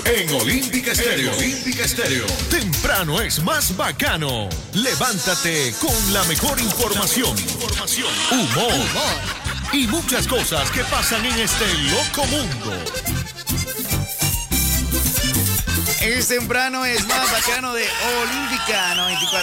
En Olímpica Estéreo. Olímpica Estéreo. Temprano es más bacano. Levántate con la mejor información, humor y muchas cosas que pasan en este loco mundo. Es temprano, es más bacano de Olímpica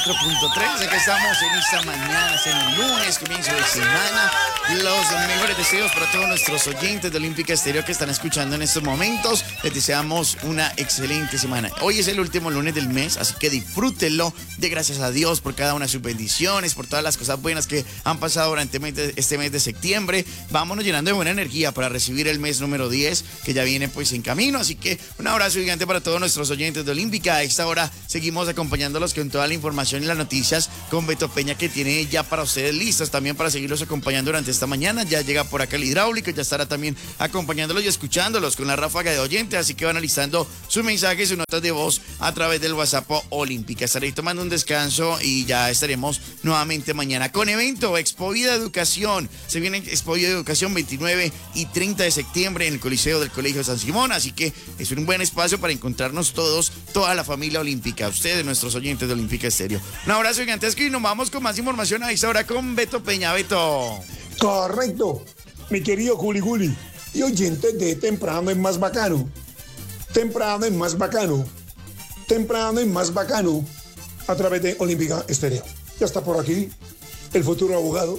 94.3. Aquí estamos en esta mañana, en el lunes, comienzo de semana. Los mejores deseos para todos nuestros oyentes de Olímpica Estéreo que están escuchando en estos momentos. Les deseamos una excelente semana. Hoy es el último lunes del mes, así que disfrútenlo. De gracias a Dios por cada una de sus bendiciones, por todas las cosas buenas que han pasado durante este mes de septiembre. Vámonos llenando de buena energía para recibir el mes número 10, que ya viene pues en camino. Así que un abrazo gigante para todos nuestros oyentes de Olímpica. A esta hora seguimos acompañándolos con toda la información y las noticias con Beto Peña, que tiene ya para ustedes listas también para seguirlos acompañando durante esta mañana. Ya llega por acá el hidráulico, ya estará también acompañándolos y escuchándolos con la ráfaga de oyentes, así que van analizando sus mensajes, sus notas de voz a través del WhatsApp Olímpica. Estaré tomando un descanso y ya estaremos nuevamente mañana con evento Expo Vida Educación. Se viene Expo Vida Educación 29 y 30 de septiembre en el Coliseo del Colegio San Simón, así que es un buen espacio para encontrarnos todos, toda la familia olímpica, ustedes, nuestros oyentes de Olímpica Estéreo. Un abrazo gigantesco y nos vamos con más información a esta hora con Beto Peña. Beto. Correcto, mi querido Juli Juli y oyentes de Temprano es más bacano. Temprano es más bacano. Temprano es más bacano a través de Olímpica Estéreo. Ya está por aquí el futuro abogado,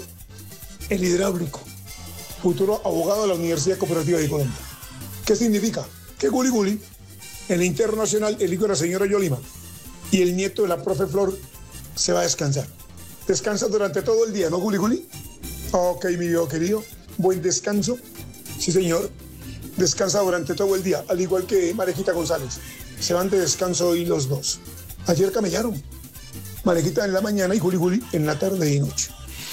el hidráulico, futuro abogado de la Universidad Cooperativa de Colombia. ¿Qué significa? Que Juli Juli, el internacional, el hijo de la señora Yolima y el nieto de la profe Flor, se va a descansar. Descansa durante todo el día, ¿no, Juli Juli? Ok, mi viejo querido, buen descanso. Sí, señor. Descansa durante todo el día, al igual que Marejita González. Se van de descanso hoy los dos. Ayer camellaron. Marejita en la mañana y Juli Juli en la tarde y noche.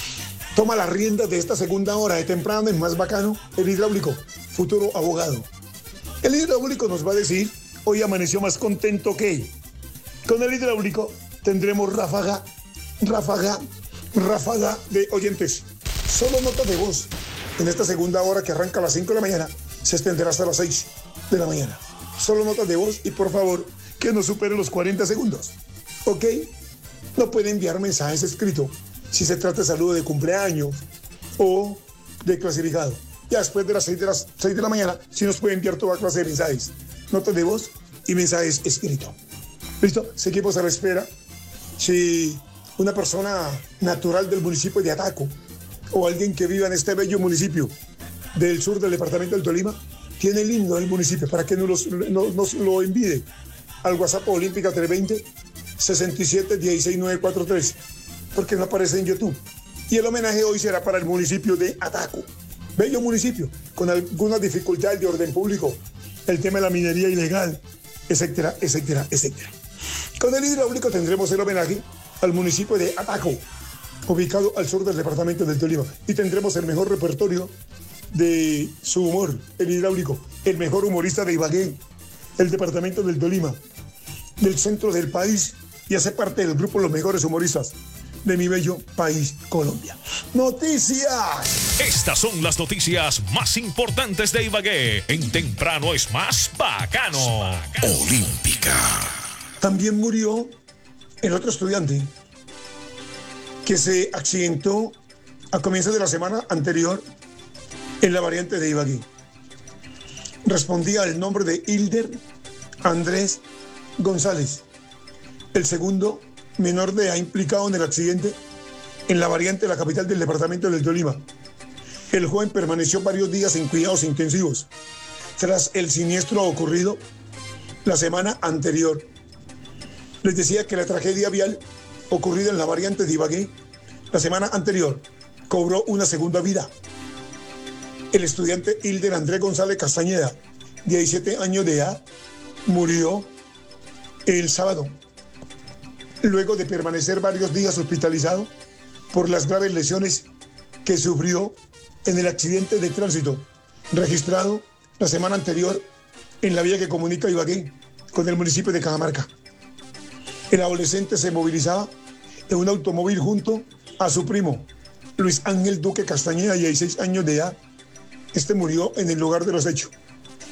Toma las riendas de esta segunda hora de Temprano es más bacano, el hidráulico, futuro abogado. El hidráulico nos va a decir, hoy amaneció más contento que. Con el hidráulico tendremos ráfaga de oyentes. Solo notas de voz. En esta segunda hora que arranca a las 5 de la mañana, se extenderá hasta las 6 de la mañana. Solo notas de voz y por favor, que no supere los 40 segundos. ¿Ok? No puede enviar mensajes escritos si se trata de saludo de cumpleaños o de clasificado. Ya después de las 6 de la mañana, sí nos puede enviar toda clase de mensajes. Notas de voz y mensajes escritos. ¿Listo? Seguimos a la espera. Si una persona natural del municipio de Ataco o alguien que viva en este bello municipio del sur del departamento del Tolima, tiene el himno del municipio para que nos lo envíe al WhatsApp Olímpica 320 67 16 943, porque no aparece en YouTube. Y el homenaje hoy será para el municipio de Ataco, bello municipio, con algunas dificultades de orden público, el tema de la minería ilegal, etcétera, etcétera, etcétera. Con el hidráulico tendremos el homenaje al municipio de Ataco, ubicado al sur del departamento del Tolima, y tendremos el mejor repertorio de su humor, el hidráulico, el mejor humorista de Ibagué, el departamento del Tolima, del centro del país, y hace parte del grupo Los Mejores Humoristas de mi bello país, Colombia. ¡Noticias! Estas son las noticias más importantes de Ibagué. En Temprano es más bacano. Olímpica. También murió el otro estudiante que se accidentó a comienzos de la semana anterior en la variante de Ibagué. Respondía al nombre de Hilder Andrés González, el segundo menor de edad implicado en el accidente en la variante de la capital del departamento del Tolima. El joven permaneció varios días en cuidados intensivos tras el siniestro ocurrido la semana anterior. Les decía que la tragedia vial ocurrida en la variante de Ibagué la semana anterior cobró una segunda vida. El estudiante Hilder Andrés González Castañeda, 17 años de edad, murió el sábado, luego de permanecer varios días hospitalizado por las graves lesiones que sufrió en el accidente de tránsito registrado la semana anterior en la vía que comunica Ibagué con el municipio de Cajamarca. El adolescente se movilizaba en un automóvil junto a su primo, Luis Ángel Duque Castañeda, 16 años de edad. Este murió en el lugar de los hechos.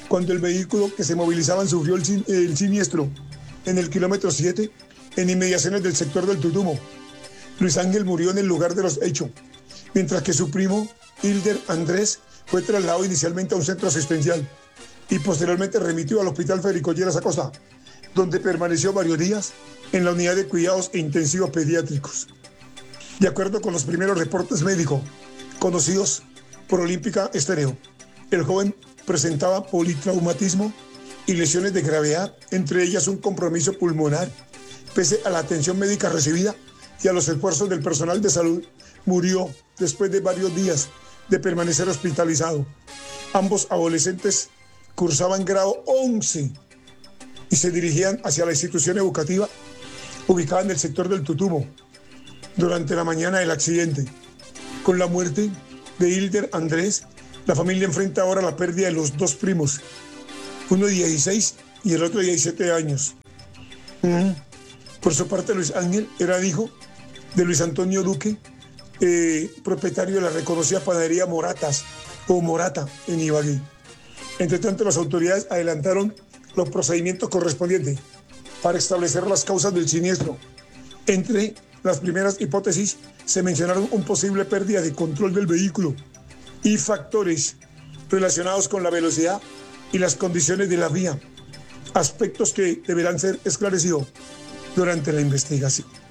cuando el vehículo que se movilizaban sufrió el siniestro en el kilómetro 7, en inmediaciones del sector del Tutumo. Luis Ángel murió en el lugar de los hechos, mientras que su primo, Hilder Andrés, fue trasladado inicialmente a un centro asistencial y posteriormente remitido al Hospital Federico Lleras Acosta, donde permaneció varios días en la unidad de cuidados intensivos pediátricos. De acuerdo con los primeros reportes médicos conocidos por Olímpica Estéreo, el joven presentaba politraumatismo y lesiones de gravedad, entre ellas un compromiso pulmonar. Pese a la atención médica recibida y a los esfuerzos del personal de salud, murió después de varios días de permanecer hospitalizado. Ambos adolescentes cursaban grado 11 y se dirigían hacia la institución educativa ubicada en el sector del Tutumo durante la mañana del accidente. Con la muerte de Hilder Andrés, la familia enfrenta ahora la pérdida de los dos primos, uno de 16 y el otro de 17 años. Por su parte, Luis Ángel era hijo de Luis Antonio Duque, propietario de la reconocida panadería Moratas o Morata en Ibagué. Entre tanto, las autoridades adelantaron los procedimientos correspondientes para establecer las causas del siniestro. Entre las primeras hipótesis se mencionaron un posible pérdida de control del vehículo y factores relacionados con la velocidad y las condiciones de la vía, aspectos que deberán ser esclarecidos durante la investigación.